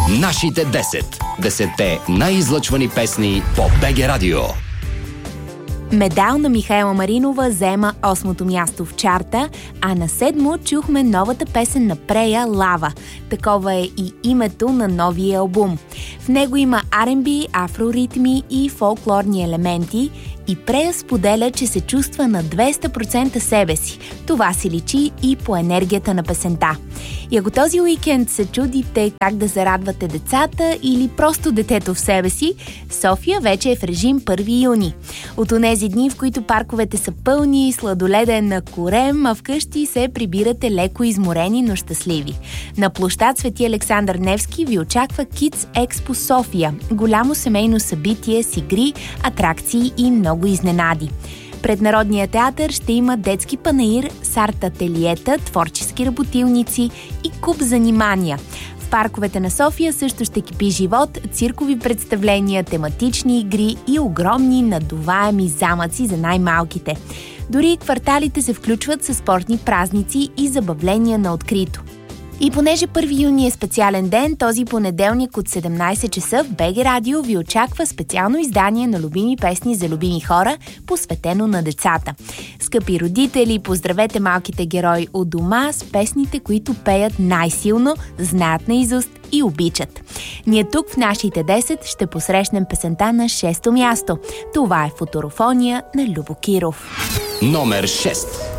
Нашите 10. 10-те най-излъчвани песни по БГ Радио. Медал на Михаела Маринова заема 8-то място в чарта, а на 7-мо чухме новата песен на Прея «Лава». Такова е и името на новия албум. В него има R&B, афроритми и фолклорни елементи и Прея споделя, че се чувства на 200% себе си. Това се личи и по енергията на песента. И ако този уикенд се чудите как да зарадвате децата или просто детето в себе си, София вече е в режим 1 юни. От онези дни, в които парковете са пълни, сладоледен на корем, а вкъщи се прибирате леко изморени, но щастливи. На площад Свети Александър Невски ви очаква Kids Expo София. Голямо семейно събитие с игри, атракции и много изненади. Пред Народния театър ще има детски панаир с арт-ателиета, творчески работилници и куп занимания. В парковете на София също ще кипи живот, циркови представления, тематични игри и огромни надуваеми замъци за най-малките. Дори кварталите се включват със спортни празници и забавления на открито. И понеже 1 юни е специален ден, този понеделник от 17 часа в БГ Радио ви очаква специално издание на любими песни за любими хора, посветено на децата. Скъпи родители, поздравете малките герои у дома с песните, които пеят най-силно, знаят наизуст и обичат. Ние тук в нашите 10 ще посрещнем песента на 6-то място. Това е Футурофония на Любо Киров. Номер 6.